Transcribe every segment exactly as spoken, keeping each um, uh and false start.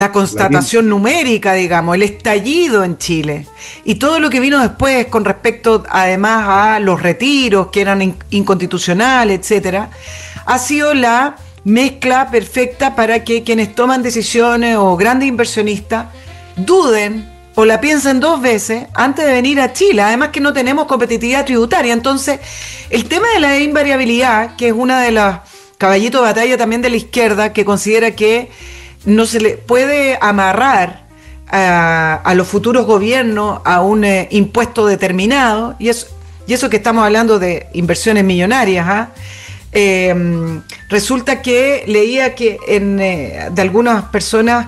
La constatación numérica, digamos, el estallido en Chile y todo lo que vino después con respecto además a los retiros que eran in- inconstitucionales, etcétera, ha sido la mezcla perfecta para que quienes toman decisiones o grandes inversionistas duden o la piensen dos veces antes de venir a Chile. Además que no tenemos competitividad tributaria. Entonces, el tema de la invariabilidad, que es una de las caballitos de batalla también de la izquierda, que considera que no se le puede amarrar a, a los futuros gobiernos a un eh, impuesto determinado, y eso, y eso que estamos hablando de inversiones millonarias, ¿ah? Eh, resulta que leía que en, eh, de algunas personas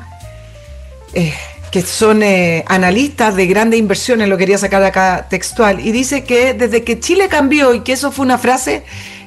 eh, que son eh, analistas de grandes inversiones, lo quería sacar acá textual, y dice que desde que Chile cambió, y que eso fue una frase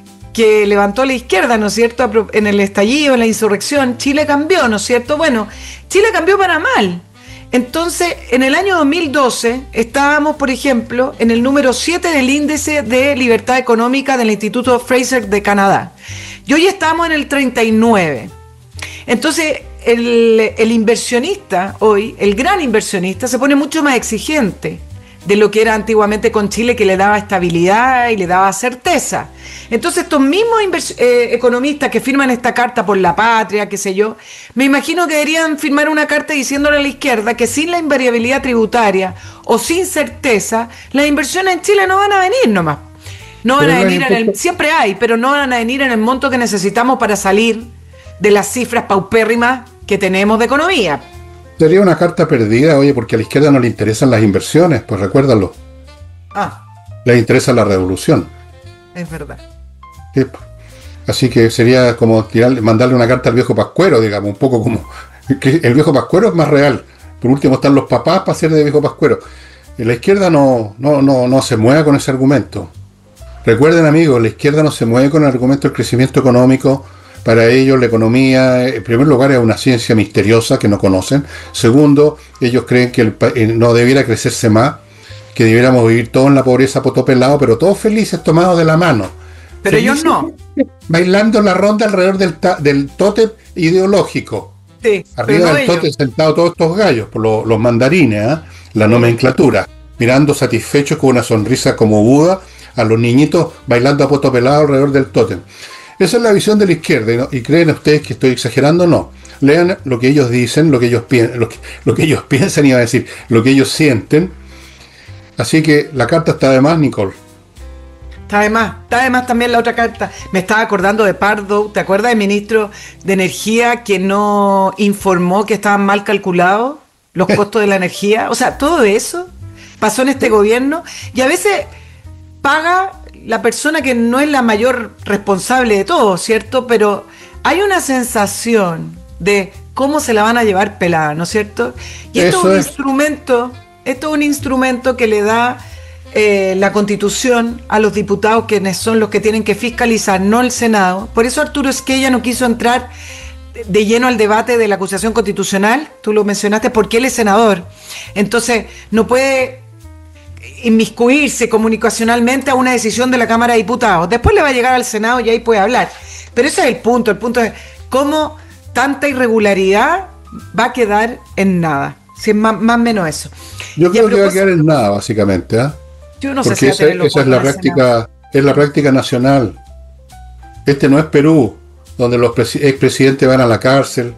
que levantó la izquierda, ¿no es cierto?, en el estallido, en la insurrección, Chile cambió, ¿no es cierto? Bueno, Chile cambió para mal. Entonces, en el año dos mil doce estábamos, por ejemplo, en el número siete del índice de libertad económica del Instituto Fraser de Canadá. Y hoy estamos en el treinta y nueve. Entonces, el, el inversionista hoy, el gran inversionista, se pone mucho más exigente de lo que era antiguamente con Chile, que le daba estabilidad y le daba certeza. Entonces, estos mismos invers- eh, economistas que firman esta carta por la patria, qué sé yo, me imagino que deberían firmar una carta diciéndole a la izquierda que sin la invariabilidad tributaria o sin certeza, las inversiones en Chile no van a venir nomás. No van a venir en el, siempre hay, pero no van a venir en el monto que necesitamos para salir de las cifras paupérrimas que tenemos de economía. Sería una carta perdida, oye, porque a la izquierda no le interesan las inversiones, pues recuérdalo. Ah, Le interesa la revolución. es verdad. Sí. Así que sería como tirarle, mandarle una carta al viejo Pascuero, digamos, un poco como que el viejo Pascuero es más real. Por último están los papás para ser de viejo Pascuero. Y la izquierda no, no, no, no se mueve con ese argumento. Recuerden, amigos, la izquierda no se mueve con el argumento del crecimiento económico. Para ellos la economía, en primer lugar, es una ciencia misteriosa que no conocen. Segundo, ellos creen que el pa- eh, no debiera crecerse más, que debiéramos vivir todos en la pobreza potopelado, pero todos felices tomados de la mano. Pero ellos Felices, no. bailando la ronda alrededor del, ta- del tótem ideológico. Sí, pero Arriba no del tótem ellos. sentados todos estos gallos, por lo- los mandarines, ¿ah? La nomenclatura, mirando satisfechos con una sonrisa como Buda a los niñitos bailando a poto pelado alrededor del tótem. Esa es la visión de la izquierda, ¿no? Y creen ustedes que estoy exagerando, no. Lean lo que ellos dicen, lo que ellos piensan, lo que, lo que ellos piensan, iba a decir, lo que ellos sienten. Así que la carta está de más, Nicole. Está de más, está de más también la otra carta. Me estaba acordando de Pardo, ¿te acuerdas del ministro de Energía que no informó que estaban mal calculados los costos de la energía? O sea, todo eso pasó en este gobierno y a veces paga la persona que no es la mayor responsable de todo, ¿cierto? Pero hay una sensación de cómo se la van a llevar pelada, ¿no es cierto? Y esto Eso es un es. instrumento, esto es un instrumento que le da eh, la Constitución a los diputados, quienes son los que tienen que fiscalizar, no el Senado. Por eso Arturo Esquella no quiso entrar de- de lleno al debate de la acusación constitucional, tú lo mencionaste, porque él es senador. Entonces, no puede inmiscuirse comunicacionalmente a una decisión de la Cámara de Diputados. Después le va a llegar al Senado y ahí puede hablar. Pero ese es el punto. El punto es cómo tanta irregularidad va a quedar en nada. Si es más o menos eso. Yo Y creo a que va a propósito- quedar en nada, básicamente, ¿ah? Yo no sé Porque si va a esa, tener los esa es votos la en el Senado. práctica, es la práctica nacional. Este no es Perú, donde los presi- expresidentes van a la cárcel,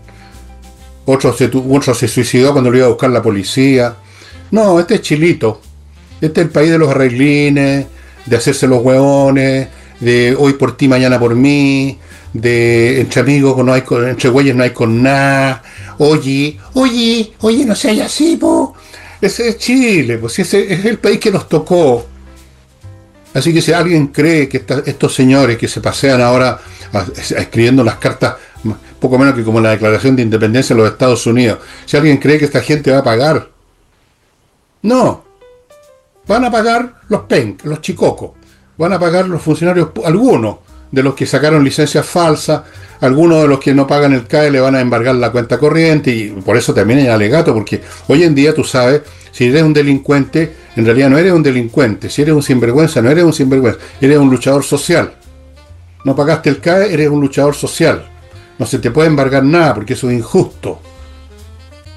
otro se, tu- otro se suicidó cuando lo iba a buscar la policía. No, este es Chilito. Este es el país de los arreglines, de hacerse los hueones, de hoy por ti, mañana por mí, de entre amigos no hay con- entre güeyes no hay con nada. Oye, oye, oye, no seas así, po. Ese es Chile, pues ese es el país que nos tocó. Así que si alguien cree que esta- estos señores que se pasean ahora a- a- escribiendo las cartas, m- poco menos que como la Declaración de Independencia de los Estados Unidos, si alguien cree que esta gente va a pagar, no, van a pagar los penc, los chicocos, van a pagar los funcionarios, pu- algunos de los que sacaron licencias falsas, algunos de los que no pagan el C A E le van a embargar la cuenta corriente y por eso también hay alegato, porque hoy en día tú sabes, si eres un delincuente, en realidad no eres un delincuente, si eres un sinvergüenza, no eres un sinvergüenza, eres un luchador social. No pagaste el C A E, eres un luchador social. No se te puede embargar nada porque eso es injusto.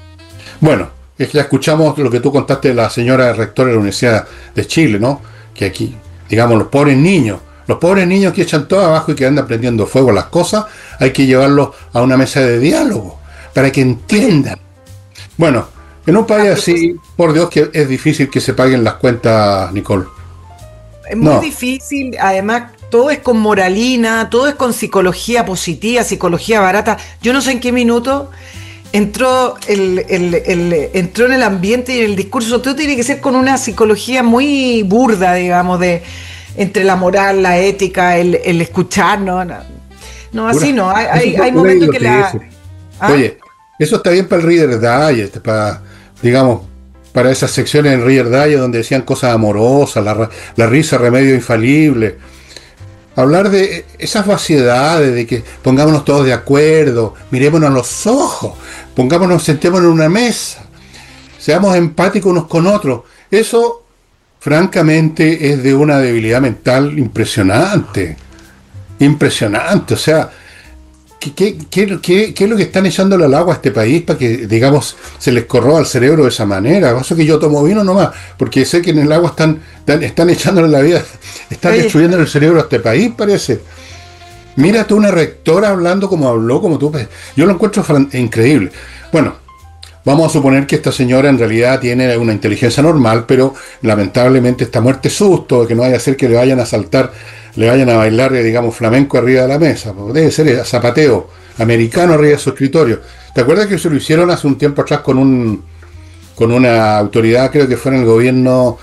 Bueno, es que ya escuchamos lo que tú contaste de la señora rectora de la Universidad de Chile, ¿no? Que aquí, digamos, los pobres niños, los pobres niños que echan todo abajo y que andan prendiendo fuego las cosas, hay que llevarlos a una mesa de diálogo para que entiendan. Bueno, en un país así, por Dios que es difícil que se paguen las cuentas, Nicole. Es muy no. difícil, además todo es con moralina, todo es con psicología positiva, psicología barata. Yo no sé en qué minuto entró el, el, el, entró en el ambiente y en el discurso. Todo tiene que ser con una psicología muy burda, digamos, de entre la moral, la ética, el, el escuchar, no, no, no así pura, no. Hay, hay, hay momentos que la... ¿Ah? Oye, eso está bien para el Reader Digest, para, digamos, para esas secciones en Reader Digest donde decían cosas amorosas, la, la risa, remedio infalible. Hablar de esas vaciedades, de que pongámonos todos de acuerdo, mirémonos a los ojos, pongámonos, sentémonos en una mesa, seamos empáticos unos con otros. Eso, francamente, es de una debilidad mental impresionante. Impresionante. O sea, ¿qué, qué, qué, qué, qué es lo que están echándole al agua a este país para que, digamos, se les corroba el cerebro de esa manera? Eso que yo tomo vino nomás, porque sé que en el agua están, están, están echándole la vida, están Oye. destruyendo el cerebro a este país, parece. Mira tú, una rectora hablando como habló, como tú. Yo lo encuentro increíble. Bueno, vamos a suponer que esta señora en realidad tiene una inteligencia normal, pero lamentablemente esta muerte susto, que no vaya a ser que le vayan a saltar, le vayan a bailar, digamos, flamenco arriba de la mesa. Debe ser zapateo americano arriba de su escritorio. ¿Te acuerdas que se lo hicieron hace un tiempo atrás con un con una autoridad, creo que fue en el gobierno,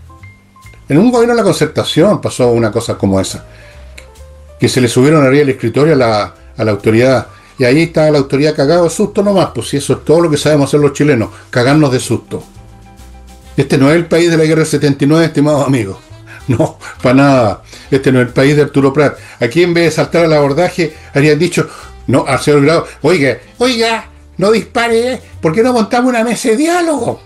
en un gobierno de la Concertación pasó una cosa como esa, que se le subieron arriba del escritorio a la, a la autoridad, y ahí está la autoridad cagada de susto nomás, pues si eso es todo lo que sabemos hacer los chilenos, cagarnos de susto. Este no es el país de la guerra del setenta y nueve, estimados amigos. No, para nada. Este no es el país de Arturo Prat. Aquí en vez de saltar al abordaje, habrían dicho, no, al señor Grau, oiga, oiga, no dispare, ¿por qué no montamos una mesa de diálogo?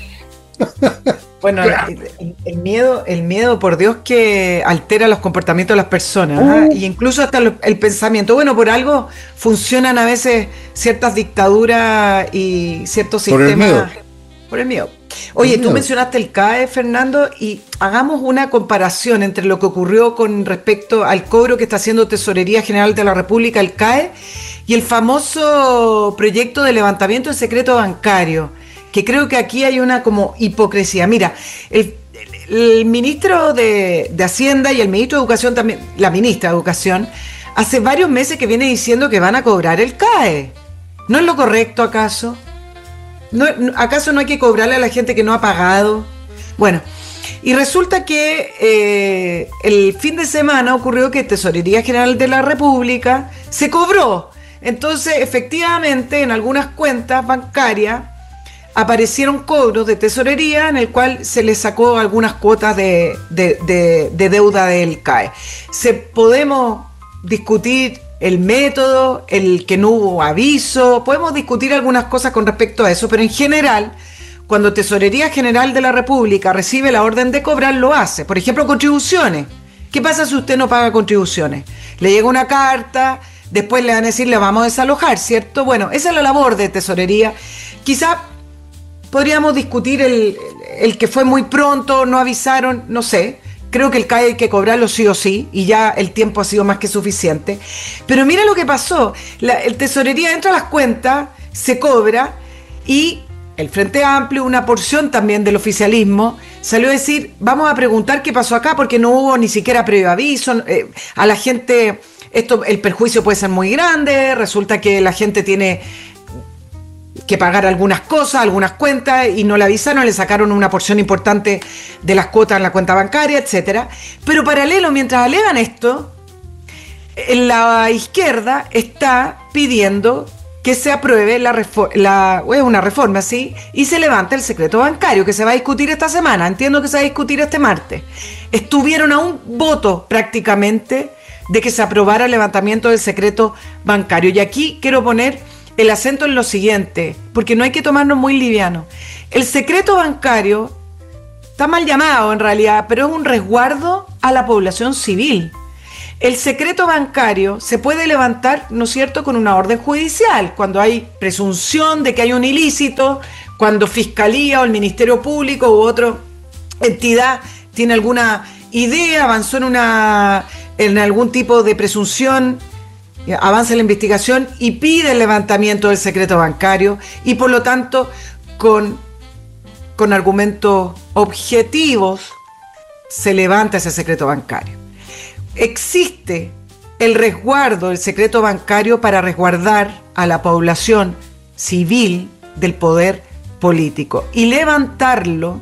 Bueno, el, el miedo, el miedo, por Dios, que altera los comportamientos de las personas, uh. ¿eh? Y incluso hasta lo, el pensamiento. Bueno, por algo funcionan a veces ciertas dictaduras y ciertos sistemas. Por el miedo. Por el miedo. Oye, tú mencionaste el C A E, Fernando, y hagamos una comparación entre lo que ocurrió con respecto al cobro que está haciendo Tesorería General de la República, el C A E, y el famoso proyecto de levantamiento del secreto bancario, que creo que aquí hay una como hipocresía. Mira, el, el, el ministro de, de Hacienda y el ministro de Educación también, la ministra de Educación, hace varios meses que viene diciendo que van a cobrar el C A E. ¿No es lo correcto acaso? ¿No, ¿Acaso no hay que cobrarle a la gente que no ha pagado? Bueno, y resulta que eh, el fin de semana ocurrió que Tesorería General de la República se cobró. Entonces, efectivamente, en algunas cuentas bancarias aparecieron cobros de tesorería en el cual se le sacó algunas cuotas de, de, de, de deuda del C A E. Se podemos discutir el método, el que no hubo aviso, podemos discutir algunas cosas con respecto a eso, pero en general, cuando Tesorería General de la República recibe la orden de cobrar, lo hace. Por ejemplo, contribuciones. ¿Qué pasa si usted no paga contribuciones? Le llega una carta, después le van a decir, le vamos a desalojar, ¿cierto? Bueno, esa es la labor de Tesorería. Quizá podríamos discutir el, el que fue muy pronto, no avisaron, no sé. Creo que el C A E hay que cobrarlo sí o sí, y ya el tiempo ha sido más que suficiente. Pero mira lo que pasó. La, el Tesorería entra a las cuentas, se cobra, y el Frente Amplio, una porción también del oficialismo, salió a decir, vamos a preguntar qué pasó acá, porque no hubo ni siquiera previo aviso. Eh, a la gente, esto, el perjuicio puede ser muy grande, resulta que la gente tiene que pagar algunas cosas, algunas cuentas, y no le avisaron, le sacaron una porción importante de las cuotas en la cuenta bancaria, etcétera. Pero paralelo, mientras alegan esto, la izquierda está pidiendo que se apruebe la reforma, la, es una reforma, ¿sí? Y se levanta el secreto bancario, que se va a discutir esta semana. Entiendo que se va a discutir este martes. Estuvieron a un voto prácticamente de que se aprobara el levantamiento del secreto bancario. Y aquí quiero poner el acento en lo siguiente, porque no hay que tomarnos muy liviano. El secreto bancario está mal llamado en realidad, pero es un resguardo a la población civil. El secreto bancario se puede levantar, ¿no es cierto?, con una orden judicial, cuando hay presunción de que hay un ilícito, cuando Fiscalía o el Ministerio Público u otra entidad tiene alguna idea, avanzó en, una, en algún tipo de presunción, avanza la investigación y pide el levantamiento del secreto bancario y por lo tanto con, con argumentos objetivos se levanta ese secreto bancario. Existe el resguardo del secreto bancario para resguardar a la población civil del poder político. Y levantarlo,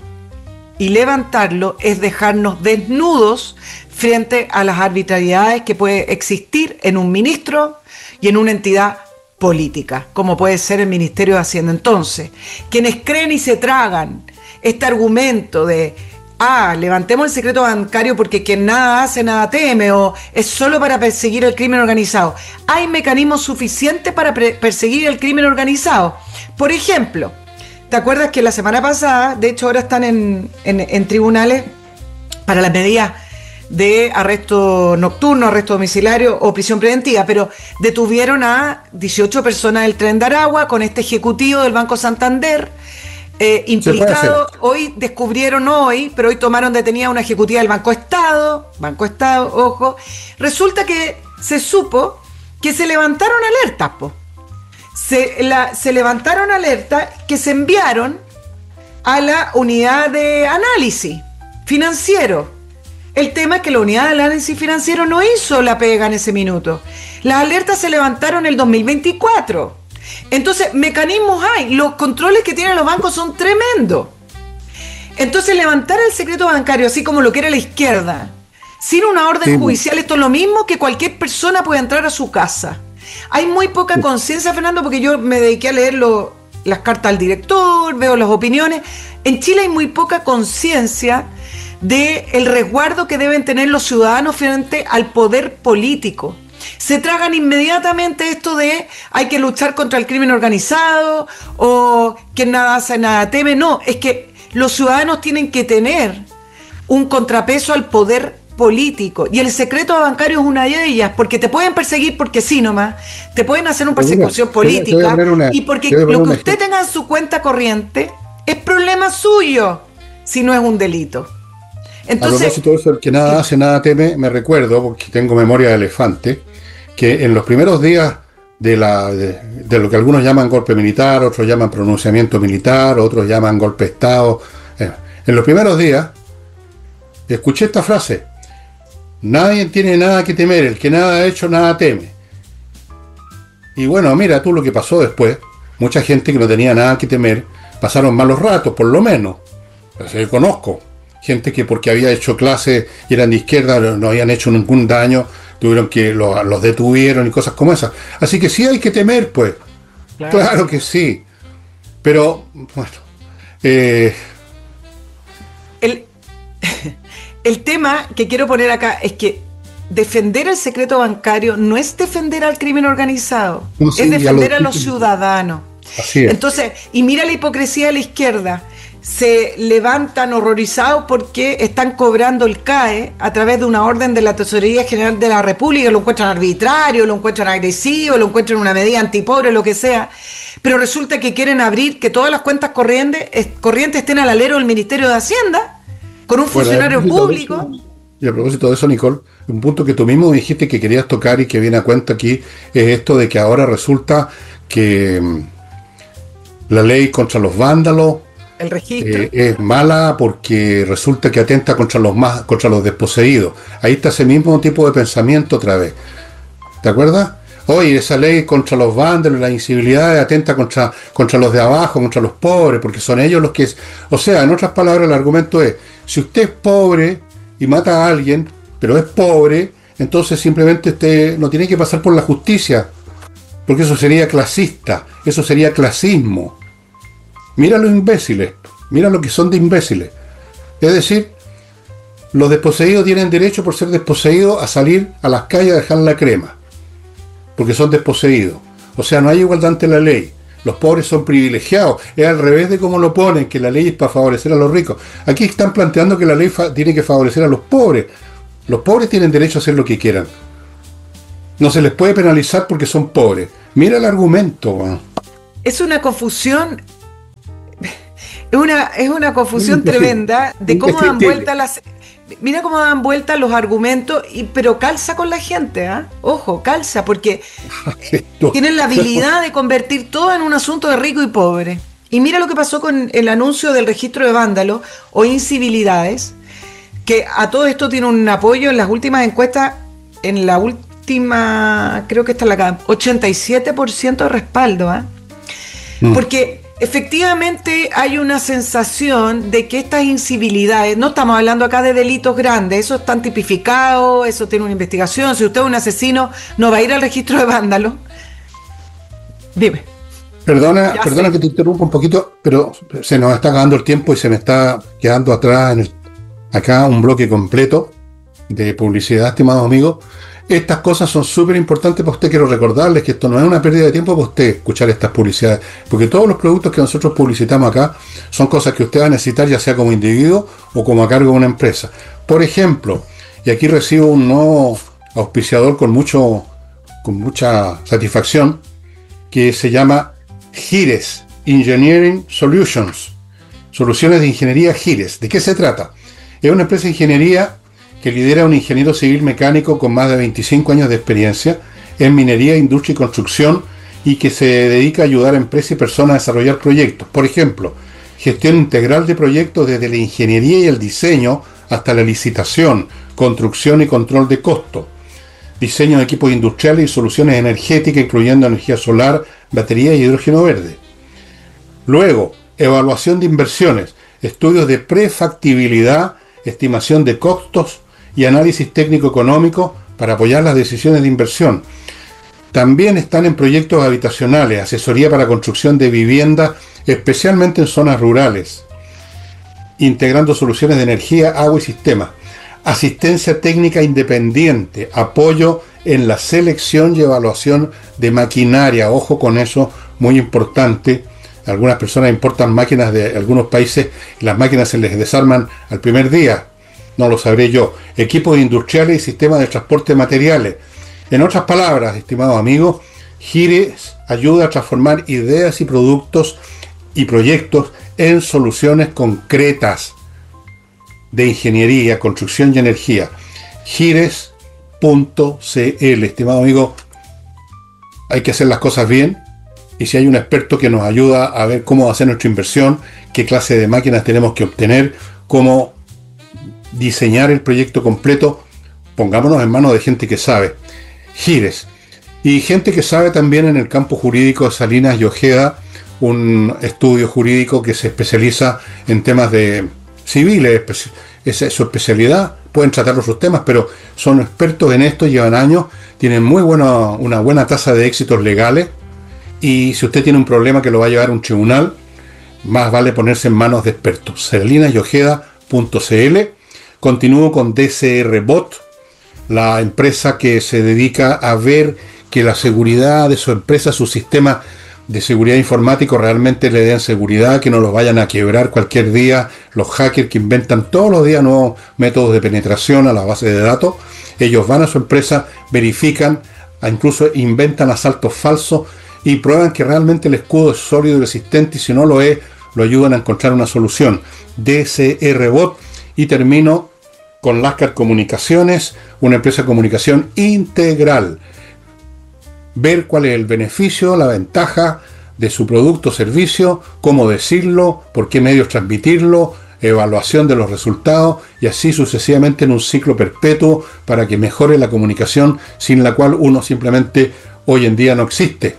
y levantarlo es dejarnos desnudos frente a las arbitrariedades que puede existir en un ministro y en una entidad política, como puede ser el Ministerio de Hacienda. Entonces, quienes creen y se tragan este argumento de ah, levantemos el secreto bancario porque quien nada hace, nada teme, o es solo para perseguir el crimen organizado. Hay mecanismos suficientes para perseguir el crimen organizado. Por ejemplo, ¿te acuerdas que la semana pasada, de hecho ahora están en, en, en tribunales para las medidas de arresto nocturno, arresto domiciliario o prisión preventiva, pero detuvieron a dieciocho personas del Tren de Aragua con este ejecutivo del Banco Santander, Eh, implicado? Hoy descubrieron hoy, pero hoy tomaron detenida a una ejecutiva del Banco Estado, Banco Estado, ojo, resulta que se supo que se levantaron alertas, po. Se, la, se levantaron alertas que se enviaron a la unidad de análisis financiero. El tema es que la unidad de análisis financiero no hizo la pega en ese minuto. Las alertas se levantaron en el dos mil veinticuatro. Entonces, mecanismos hay, los controles que tienen los bancos son tremendos. Entonces, levantar el secreto bancario, así como lo quiere la izquierda, sin una orden sí. judicial, esto es lo mismo que cualquier persona puede entrar a su casa. Hay muy poca sí. conciencia, Fernando, porque yo me dediqué a leer lo, las cartas al director, veo las opiniones. En Chile hay muy poca conciencia del resguardo que deben tener los ciudadanos frente al poder político. Se tragan inmediatamente esto de hay que luchar contra el crimen organizado o que nada hace, nada teme. No, es que los ciudadanos tienen que tener un contrapeso al poder político y el secreto bancario es una de ellas, porque te pueden perseguir porque sí nomás, te pueden hacer una persecución política una, y porque lo que usted tenga en su cuenta corriente es problema suyo si no es un delito. Entonces, a propósito de eso, el que nada hace, nada teme, me recuerdo, porque tengo memoria de elefante, que en los primeros días de, la, de, de lo que algunos llaman golpe militar, otros llaman pronunciamiento militar, otros llaman golpe de Estado, eh, en los primeros días escuché esta frase: nadie tiene nada que temer, el que nada ha hecho, nada teme. Y bueno, mira tú lo que pasó después. Mucha gente que no tenía nada que temer pasaron malos ratos, por lo menos. Yo conozco gente que porque había hecho clases y eran de izquierda, no habían hecho ningún daño, tuvieron que los, los detuvieron y cosas como esas. Así que sí hay que temer, pues. Claro, claro que sí. Pero, bueno. Eh... El, el tema que quiero poner acá es que defender el secreto bancario no es defender al crimen organizado, no, sí, es defender a los ciudadanos. Así es. Entonces, y mira la hipocresía de la izquierda. Se levantan horrorizados porque están cobrando el C A E a través de una orden de la Tesorería General de la República, lo encuentran arbitrario, lo encuentran agresivo, lo encuentran una medida antipobre, lo que sea, pero resulta que quieren abrir que todas las cuentas corrientes, corrientes estén al alero del Ministerio de Hacienda, con un bueno, funcionario público. Eso, y a propósito de eso, Nicole, un punto que tú mismo dijiste que querías tocar y que viene a cuenta aquí, es esto de que ahora resulta que la ley contra los vándalos el registro eh, es mala porque resulta que atenta contra los más contra los desposeídos. Ahí está ese mismo tipo de pensamiento otra vez. ¿Te acuerdas? Oye, esa ley contra los vándalos, la incivilidad atenta contra, contra los de abajo, contra los pobres, porque son ellos los que... Es, o sea, en otras palabras, el argumento es, si usted es pobre y mata a alguien, pero es pobre, entonces simplemente usted no tiene que pasar por la justicia, porque eso sería clasista, eso sería clasismo. Mira los imbéciles, mira lo que son de imbéciles. Es decir, los desposeídos tienen derecho por ser desposeídos a salir a las calles a dejar la crema, porque son desposeídos. O sea, no hay igualdad ante la ley. Los pobres son privilegiados. Es al revés de cómo lo ponen, que la ley es para favorecer a los ricos. Aquí están planteando que la ley fa- tiene que favorecer a los pobres. Los pobres tienen derecho a hacer lo que quieran. No se les puede penalizar porque son pobres. Mira el argumento. Bueno. Es una confusión, es una, es una confusión tremenda de cómo dan vuelta las... Mira cómo dan vuelta los argumentos, y, pero calza con la gente, ¿eh? Ojo, calza, porque tienen la habilidad de convertir todo en un asunto de rico y pobre. Y mira lo que pasó con el anuncio del registro de vándalos o incivilidades, que a todo esto tiene un apoyo en las últimas encuestas, en la última, creo que está la acá, ochenta y siete por ciento de respaldo, ¿eh? Mm. Porque efectivamente hay una sensación de que estas incivilidades, no estamos hablando acá de delitos grandes, eso están tipificados, eso tiene una investigación, si usted es un asesino no va a ir al registro de vándalos. Dime. Perdona, perdona sé. que te interrumpa un poquito, pero se nos está acabando el tiempo y se me está quedando atrás en el, acá un bloque completo de publicidad, estimados amigos. Estas cosas son súper importantes para usted. Quiero recordarles que esto no es una pérdida de tiempo para usted escuchar estas publicidades, porque todos los productos que nosotros publicitamos acá son cosas que usted va a necesitar, ya sea como individuo o como a cargo de una empresa. Por ejemplo, y aquí recibo un nuevo auspiciador con mucho, con mucha satisfacción, que se llama Gires Engineering Solutions, soluciones de ingeniería Gires. ¿De qué se trata? Es una empresa de ingeniería que lidera un ingeniero civil mecánico con más de veinticinco años de experiencia en minería, industria y construcción, y que se dedica a ayudar a empresas y personas a desarrollar proyectos. Por ejemplo, gestión integral de proyectos desde la ingeniería y el diseño hasta la licitación, construcción y control de costo, diseño de equipos industriales y soluciones energéticas, incluyendo energía solar, batería y hidrógeno verde. Luego, evaluación de inversiones, estudios de prefactibilidad, estimación de costos y análisis técnico-económico para apoyar las decisiones de inversión. También están en proyectos habitacionales, asesoría para construcción de viviendas, especialmente en zonas rurales, integrando soluciones de energía, agua y sistemas. Asistencia técnica independiente, apoyo en la selección y evaluación de maquinaria. Ojo con eso, muy importante. Algunas personas importan máquinas de algunos países y las máquinas se les desarman al primer día. No lo sabré yo. Equipos industriales y sistemas de transporte de materiales. En otras palabras, estimados amigos, Gires ayuda a transformar ideas y productos y proyectos en soluciones concretas de ingeniería, construcción y energía. Gires punto c l. Estimado amigo, hay que hacer las cosas bien, y si hay un experto que nos ayuda a ver cómo hacer nuestra inversión, qué clase de máquinas tenemos que obtener, cómo diseñar el proyecto completo, pongámonos en manos de gente que sabe. Gires. Y gente que sabe también en el campo jurídico de Salinas y Ojeda, un estudio jurídico que se especializa en temas de civiles, esa es su especialidad. Pueden tratar otros temas, pero son expertos en esto, llevan años, tienen muy buena, una buena tasa de éxitos legales. Y si usted tiene un problema que lo va a llevar a un tribunal, más vale ponerse en manos de expertos. salinas y ojeda punto c l. Continúo con D C R Bot, la empresa que se dedica a ver que la seguridad de su empresa, su sistema de seguridad informático realmente le den seguridad, que no los vayan a quebrar cualquier día los hackers que inventan todos los días nuevos métodos de penetración a la base de datos. Ellos van a su empresa, verifican, incluso inventan asaltos falsos y prueban que realmente el escudo es sólido y resistente, y si no lo es, lo ayudan a encontrar una solución. D C R Bot. Y termino con Lascar Comunicaciones, una empresa de comunicación integral. Ver cuál es el beneficio, la ventaja de su producto o servicio, cómo decirlo, por qué medios transmitirlo, evaluación de los resultados, y así sucesivamente en un ciclo perpetuo para que mejore la comunicación, sin la cual uno simplemente hoy en día no existe.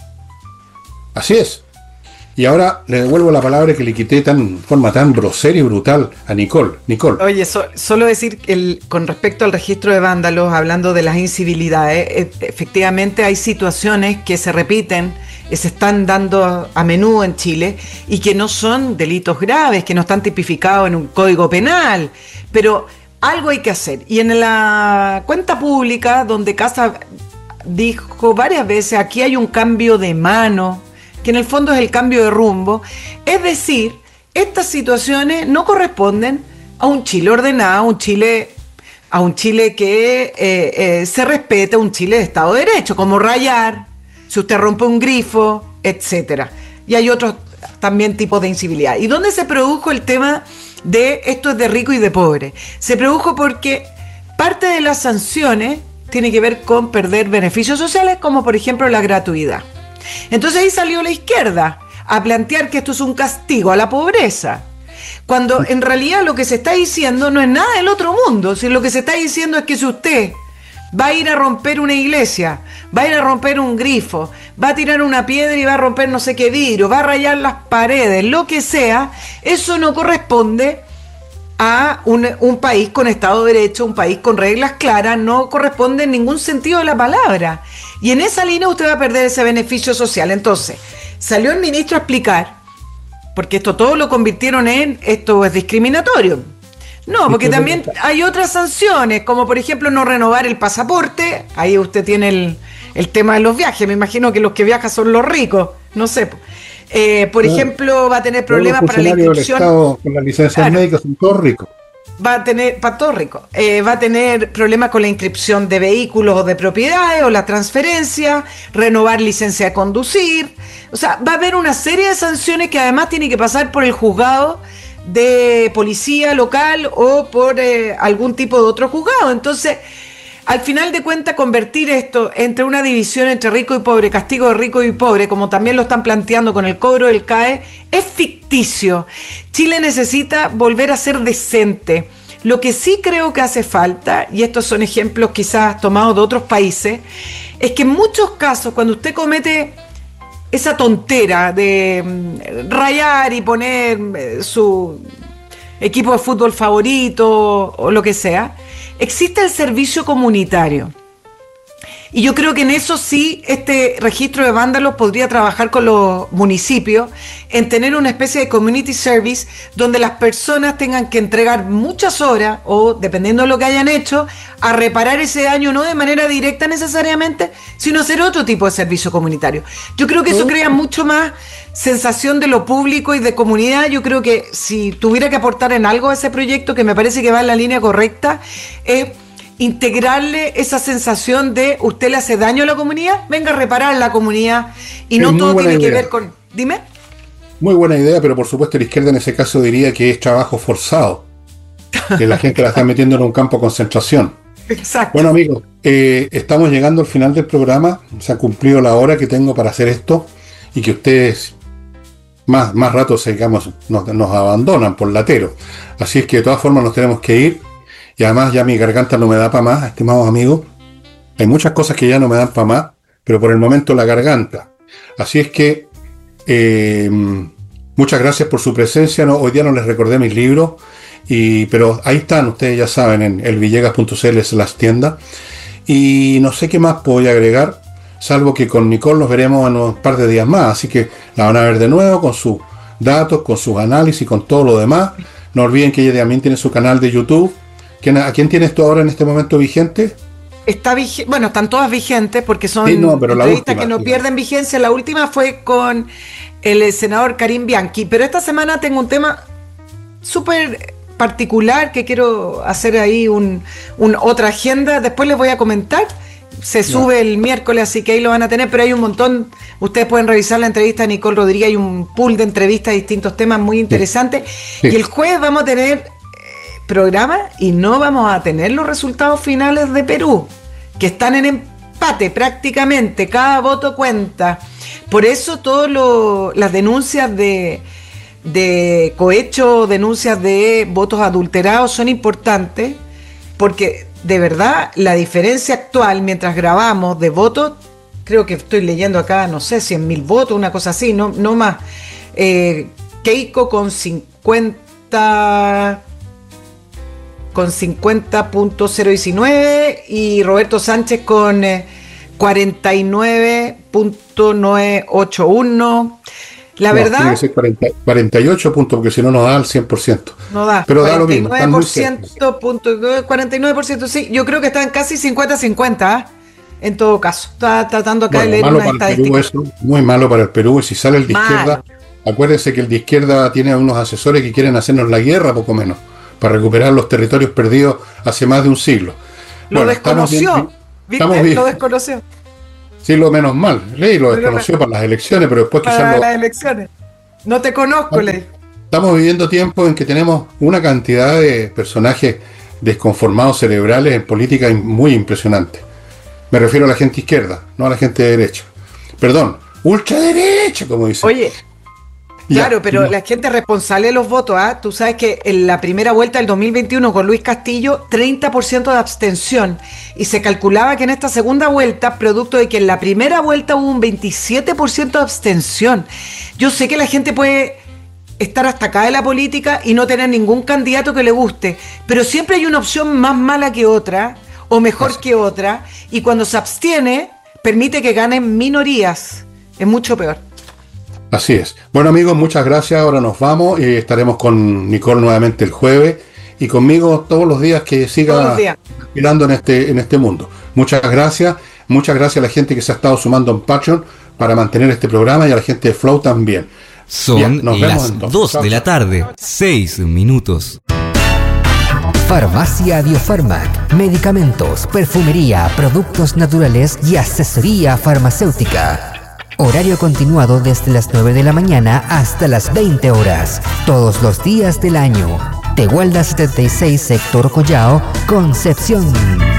Así es. Y ahora le devuelvo la palabra que le quité tan forma tan grosera y brutal a Nicole. Nicole. Oye, so, solo decir que el, con respecto al registro de vándalos, hablando de las incivilidades, eh, efectivamente hay situaciones que se repiten, eh, se están dando a, a menudo en Chile, y que no son delitos graves, que no están tipificados en un código penal, pero algo hay que hacer. Y en la cuenta pública, donde Casa dijo varias veces, aquí hay un cambio de mano, que en el fondo es el cambio de rumbo, es decir, estas situaciones no corresponden a un Chile ordenado, un Chile a un Chile que eh, eh, se respete, un Chile de Estado de Derecho, como rayar, si usted rompe un grifo, etcétera. Y hay otros también tipos de incivilidad. ¿Y dónde se produjo el tema de esto es de rico y de pobre? Se produjo porque parte de las sanciones tiene que ver con perder beneficios sociales, como por ejemplo la gratuidad. Entonces ahí salió la izquierda a plantear que esto es un castigo a la pobreza, cuando en realidad lo que se está diciendo no es nada del otro mundo. Si lo que se está diciendo es que si usted va a ir a romper una iglesia, va a ir a romper un grifo, va a tirar una piedra y va a romper no sé qué vidrio, va a rayar las paredes, lo que sea, eso no corresponde a un, un país con Estado de Derecho, un país con reglas claras, no corresponde en ningún sentido de la palabra. Y en esa línea usted va a perder ese beneficio social. Entonces, salió el ministro a explicar, porque esto todo lo convirtieron en, esto es discriminatorio. No, porque también hay otras sanciones, como por ejemplo no renovar el pasaporte. Ahí usted tiene el, el tema de los viajes. Me imagino que los que viajan son los ricos, no sé. Eh, por no, ejemplo, va a tener problemas para la inscripción. Del Estado, con las licencias claro, médicas son todos ricos. Va a tener, para todos ricos, eh, va a tener problemas con la inscripción de vehículos o de propiedades o la transferencia, renovar licencia de conducir. O sea, va a haber una serie de sanciones que además tiene que pasar por el juzgado de policía local o por eh, algún tipo de otro juzgado. Entonces, al final de cuentas, convertir esto entre una división entre rico y pobre, castigo de rico y pobre, como también lo están planteando con el cobro del C A E, es ficticio. Chile necesita volver a ser decente. Lo que sí creo que hace falta, y estos son ejemplos quizás tomados de otros países, es que en muchos casos, cuando usted comete esa tontera de mm, rayar y poner eh, su equipo de fútbol favorito o lo que sea, existe el servicio comunitario. Y yo creo que en eso sí este registro de vándalos podría trabajar con los municipios en tener una especie de community service donde las personas tengan que entregar muchas horas o, dependiendo de lo que hayan hecho, a reparar ese daño, no de manera directa necesariamente, sino hacer otro tipo de servicio comunitario. Yo creo que eso crea mucho más sensación de lo público y de comunidad. Yo creo que si tuviera que aportar en algo a ese proyecto, que me parece que va en la línea correcta, es integrarle esa sensación de usted le hace daño a la comunidad, venga a reparar la comunidad y no todo tiene que ver con... Dime. Muy buena idea, pero por supuesto la izquierda en ese caso diría que es trabajo forzado, que la gente la está metiendo en un campo de concentración. Exacto. Bueno, amigos, eh, estamos llegando al final del programa, se ha cumplido la hora que tengo para hacer esto y que ustedes más, más rato digamos, nos, nos abandonan por latero. Así es que de todas formas nos tenemos que ir. Y además ya mi garganta no me da para más, estimados amigos. Hay muchas cosas que ya no me dan para más, pero por el momento la garganta. Así es que eh, muchas gracias por su presencia. No, hoy día no les recordé mis libros, y, pero ahí están, ustedes ya saben, en elvillegas punto c l slash tienda. Y no sé qué más voy a agregar, salvo que con Nicole nos veremos en un par de días más. Así que la van a ver de nuevo con sus datos, con sus análisis, con todo lo demás. No olviden que ella también tiene su canal de YouTube. ¿A quién tienes tú ahora en este momento vigente? Está vig- bueno, están todas vigentes porque son sí, no, pero entrevistas última, que no digamos. pierden vigencia. La última fue con el senador Karim Bianchi, pero esta semana tengo un tema súper particular que quiero hacer ahí un, un, otra agenda. Después les voy a comentar. Se sube no. el miércoles, así que ahí lo van a tener, pero hay un montón. Ustedes pueden revisar la entrevista de Nicole Rodríguez. Hay un pool de entrevistas de distintos temas muy interesantes. Sí. Sí. Y el jueves vamos a tener programa y no vamos a tener los resultados finales de Perú, que están en empate prácticamente, cada voto cuenta. Por eso todas las denuncias de, de cohecho, denuncias de votos adulterados son importantes, porque de verdad la diferencia actual mientras grabamos de votos, creo que estoy leyendo acá, no sé, cien mil votos, una cosa así, no, no más. Eh, Keiko con cincuenta... con cincuenta punto cero diecinueve y Roberto Sánchez con eh, cuarenta y nueve punto novecientos ochenta y uno. La no, verdad... Tiene que ser cuarenta, cuarenta y ocho puntos, porque si no nos da al cien por ciento. No da. Pero da lo mismo. cuarenta y nueve por ciento, punto, cuarenta y nueve por ciento, sí. Yo creo que están casi cincuenta cincuenta, ¿eh? En todo caso. Está tratando acá bueno, de leer una estadística. Eso, muy malo para el Perú. Y si sale el de malo. Izquierda, acuérdense que el de izquierda tiene unos asesores que quieren hacernos la guerra, poco menos. para recuperar los territorios perdidos hace más de un siglo. Lo bueno, desconoció, bien, ¿viste? Bien. Lo desconoció. Sí, lo menos mal, Ley lo desconoció pero, para las elecciones, pero después quizás... Para lo... las elecciones. No te conozco, Ley. Estamos viviendo tiempos en que tenemos una cantidad de personajes desconformados cerebrales en política muy impresionante. Me refiero a la gente izquierda, no a la gente de derecha. Perdón, ultraderecha, como dice. Oye, claro, ya, pero no. La gente responsable de los votos, ¿ah? Tú sabes que en la primera vuelta del dos mil veintiuno con Luis Castillo, treinta por ciento de abstención. Y se calculaba que en esta segunda vuelta, producto de que en la primera vuelta hubo un veintisiete por ciento de abstención. Yo sé que la gente puede estar hasta acá de la política y no tener ningún candidato que le guste, pero siempre hay una opción más mala que otra, o mejor Así. que otra, y cuando se abstiene, permite que ganen minorías. Es mucho peor. Así es. Bueno, amigos, muchas gracias. Ahora nos vamos y estaremos con Nicole nuevamente el jueves y conmigo todos los días que siga mirando en este, en este mundo. Muchas gracias. Muchas gracias a la gente que se ha estado sumando en Patreon para mantener este programa y a la gente de Flow también. Son Bien, las dos de la tarde, seis minutos. Farmacia Biofarmac, medicamentos, perfumería, productos naturales y asesoría farmacéutica. Horario continuado desde las nueve de la mañana hasta las veinte horas, todos los días del año. Tehuelda setenta y seis, Sector Collao, Concepción.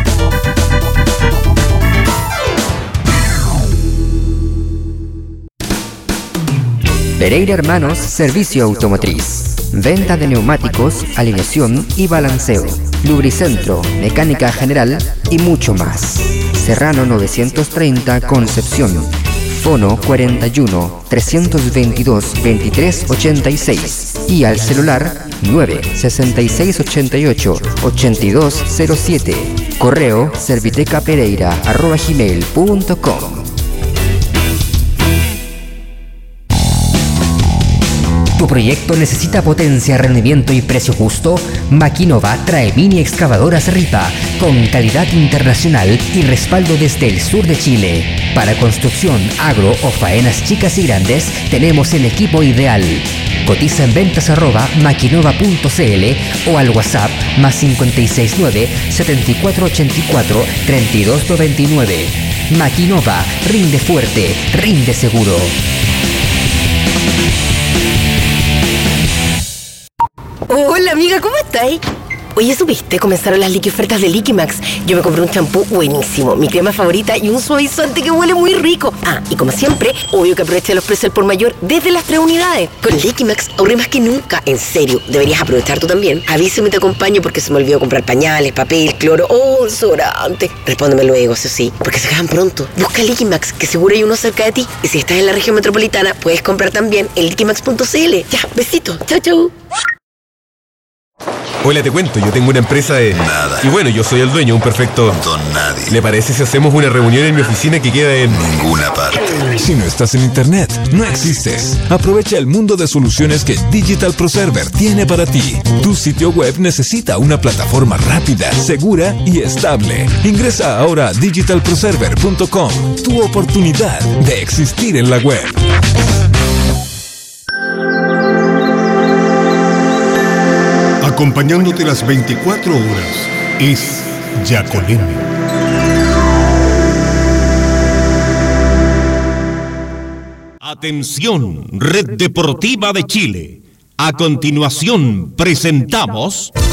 Pereira Hermanos, servicio automotriz. Venta de neumáticos, alineación y balanceo. Lubricentro, mecánica general y mucho más. Serrano novecientos treinta, Concepción. Fono cuarenta y uno, trescientos veintidós, veintitrés ochenta y seis. Y al celular nueve sesenta y seis ochenta y ocho, ochenta y dos cero siete. Correo servitecapereira arroba gmail punto com. ¿Tu proyecto necesita potencia, rendimiento y precio justo? Maquinova trae mini excavadoras Ripa con calidad internacional y respaldo desde el sur de Chile. Para construcción, agro o faenas chicas y grandes, tenemos el equipo ideal. Cotiza en ventas arroba maquinova punto cl o al WhatsApp más cinco seis nueve, siete cuatro ocho cuatro, tres dos nueve nueve. Maquinova, rinde fuerte, rinde seguro. Hola amiga, ¿cómo estáis? Oye, ¿supiste? Comenzaron las liqui ofertas de Liquimax. Yo me compré un champú buenísimo, mi crema favorita y un suavizante que huele muy rico. Ah, y como siempre, obvio que aproveché los precios al por mayor desde las tres unidades. Con Liquimax ahorré más que nunca. En serio, deberías aprovechar tú también. Avísame y te acompaño porque se me olvidó comprar pañales, papel, cloro o desodorante. Respóndeme luego, eso sí, porque se acaban pronto. Busca Liquimax, que seguro hay uno cerca de ti. Y si estás en la región metropolitana, puedes comprar también en liquimax punto cl. Ya, besito. Chau, chau. Hola, te cuento, yo tengo una empresa de... Nada. Y bueno, yo soy el dueño, un perfecto... Don nadie. ¿Le parece si hacemos una reunión en mi oficina que queda en... Ninguna parte. Si no estás en internet, no existes. Aprovecha el mundo de soluciones que Digital Pro Server tiene para ti. Tu sitio web necesita una plataforma rápida, segura y estable. Ingresa ahora a digital pro server punto com. Tu oportunidad de existir en la web. Acompañándote las veinticuatro horas es Yacolem. Atención, Red Deportiva de Chile. A continuación presentamos...